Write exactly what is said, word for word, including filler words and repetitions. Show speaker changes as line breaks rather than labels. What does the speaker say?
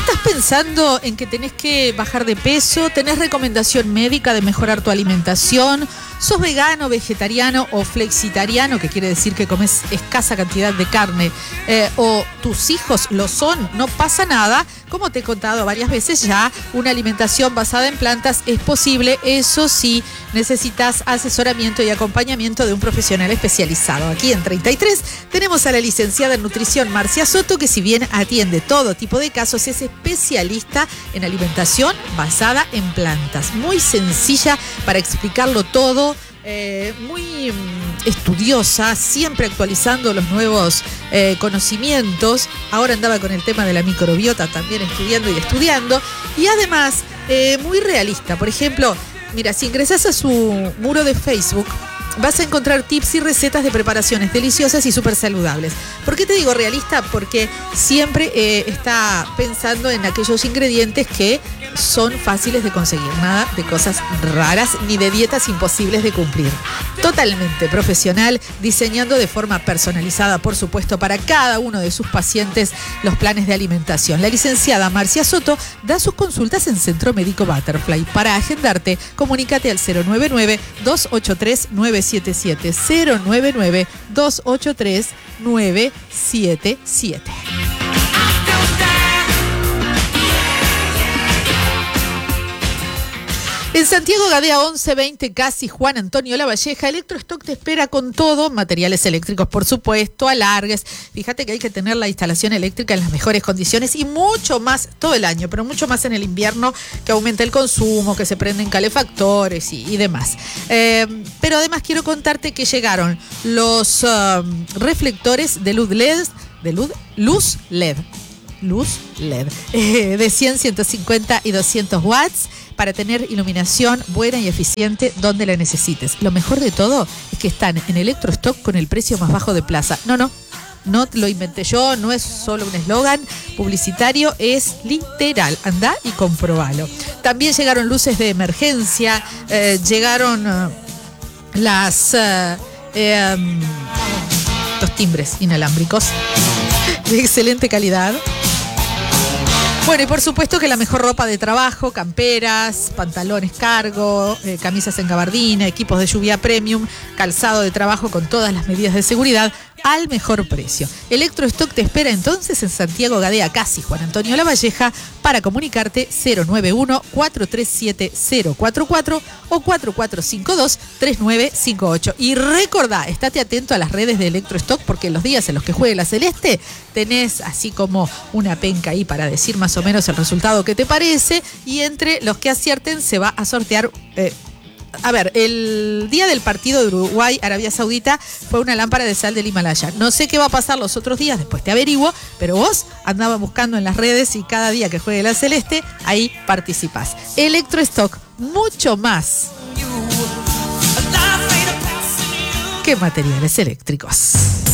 ¿Estás pensando en que tenés que bajar de peso? ¿Tenés recomendación médica de mejorar tu alimentación? ¿Sos vegano, vegetariano o flexitariano, que quiere decir que comes escasa cantidad de carne? Eh, ¿O tus hijos lo son? No pasa nada. Como te he contado varias veces ya, una alimentación basada en plantas es posible. Eso sí, necesitas asesoramiento y acompañamiento de un profesional especializado. Aquí en treinta y tres tenemos a la licenciada en nutrición Marcia Soto, que si bien atiende todo tipo de casos, es especialista en alimentación basada en plantas. Muy sencilla para explicarlo todo. Eh, muy mm, estudiosa, siempre actualizando los nuevos eh, conocimientos. Ahora andaba con el tema de la microbiota también estudiando y estudiando. Y además, eh, muy realista. Por ejemplo, mira, si ingresas a su muro de Facebook, vas a encontrar tips y recetas de preparaciones deliciosas y súper saludables. ¿Por qué te digo realista? Porque siempre eh, está pensando en aquellos ingredientes que son fáciles de conseguir. Nada de cosas raras ni de dietas imposibles de cumplir. Totalmente profesional, diseñando de forma personalizada, por supuesto, para cada uno de sus pacientes los planes de alimentación. La licenciada Marcia Soto da sus consultas en Centro Médico Butterfly. Para agendarte, comunícate al cero nueve nueve, dos ocho tres, nueve siete siete. cero nueve nueve, dos ocho tres, nueve siete siete. En Santiago Gadea once veinte, casi Juan Antonio Lavalleja, Electrostock te espera con todo, materiales eléctricos por supuesto, alargues. Fíjate que hay que tener la instalación eléctrica en las mejores condiciones y mucho más todo el año, pero mucho más en el invierno, que aumenta el consumo, que se prenden calefactores y, y demás. Eh, pero además quiero contarte que llegaron los uh, reflectores de luz L E D, de luz, luz L E D. Luz L E D eh, de cien, ciento cincuenta y doscientos watts para tener iluminación buena y eficiente donde la necesites. Lo mejor de todo es que están en Electrostock con el precio más bajo de plaza. No, no, no lo inventé yo, no es solo un eslogan publicitario, es literal. Andá y comprobalo. También llegaron luces de emergencia, eh, llegaron uh, las uh, eh, um, los timbres inalámbricos de excelente calidad. Bueno, y por supuesto que la mejor ropa de trabajo, camperas, pantalones cargo, eh, camisas en gabardina, equipos de lluvia premium, calzado de trabajo con todas las medidas de seguridad al mejor precio. Electrostock te espera entonces en Santiago Gadea, casi Juan Antonio Lavalleja. Para comunicarte cero nueve uno, cuatro tres siete, cero cuatro cuatro o cuatro cuatro cinco dos, tres nueve cinco ocho. Y recordá, estate atento a las redes de Electrostock, porque los días en los que juegue la Celeste tenés así como una penca ahí para decir más o menos el resultado que te parece, y entre los que acierten se va a sortear... Eh, A ver, el día del partido de Uruguay-Arabia Saudita fue una lámpara de sal del Himalaya. No sé qué va a pasar los otros días, después te averiguo, pero vos andabas buscando en las redes y cada día que juegue la Celeste, ahí participás. Electrostock, mucho más que materiales eléctricos.